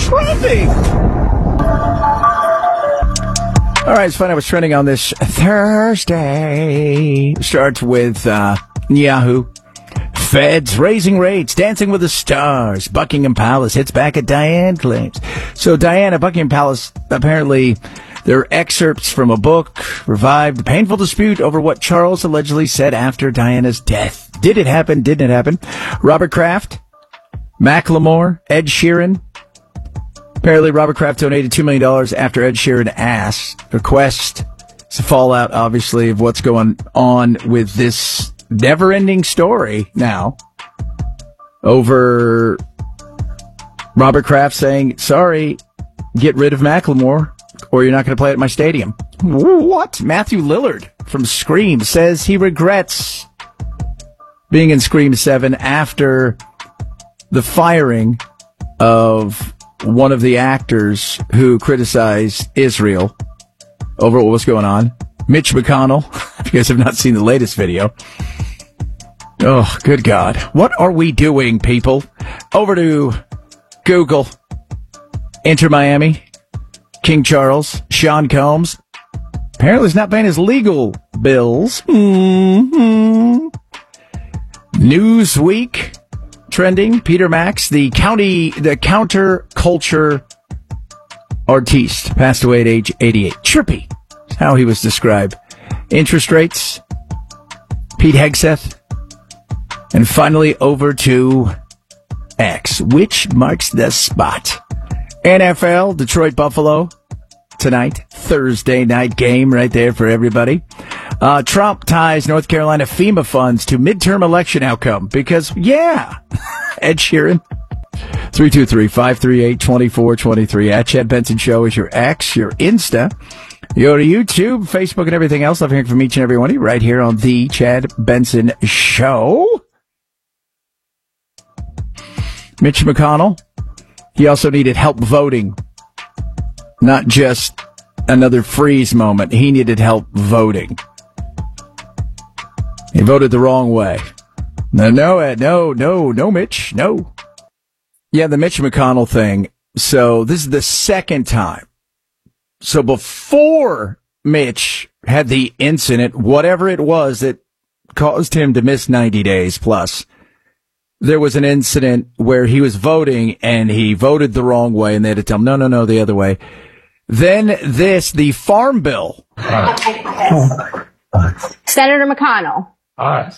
trending. All right, let's find out what's trending on this Thursday. Starts with Yahoo. Feds raising rates, Dancing with the Stars. Buckingham Palace hits back at Diane claims. So Diane at Buckingham Palace, apparently there are excerpts from a book, revived the painful dispute over what Charles allegedly said after Diana's death. Did it happen? Didn't it happen? Robert Kraft, Macklemore, Ed Sheeran. Apparently Robert Kraft donated $2 million after Ed Sheeran request. It's a fallout, obviously, of what's going on with this never-ending story now over Robert Kraft saying, sorry, get rid of Macklemore or you're not going to play at my stadium. What? Matthew Lillard from Scream says he regrets being in Scream 7 after the firing of one of the actors who criticized Israel over what was going on. Mitch McConnell, if you guys have not seen the latest video. Oh, good God. What are we doing, people? Over to Google. Enter Miami. King Charles. Sean Combs. Apparently he's not paying his legal bills. Mm-hmm. Newsweek. Trending. Peter Max, the counterculture artiste, passed away at age 88. Trippy. How he was described. Interest rates. Pete Hegseth. And finally, over to X, which marks the spot. NFL, Detroit Buffalo, tonight, Thursday night game right there for everybody. Trump ties North Carolina FEMA funds to midterm election outcome because, yeah, Ed Sheeran. 323-538-2423 at Chad Benson Show is your X, your Insta. You go to YouTube, Facebook, and everything else. Love hearing from each and every one of you right here on the Chad Benson Show. Mitch McConnell, he also needed help voting. Not just another freeze moment. He needed help voting. He voted the wrong way. No, Mitch, no. Yeah, the Mitch McConnell thing. So this is the second time. So before Mitch had the incident, whatever it was that caused him to miss 90 days plus, there was an incident where he was voting and he voted the wrong way and they had to tell him, no, the other way. Then the Farm Bill. Senator McConnell.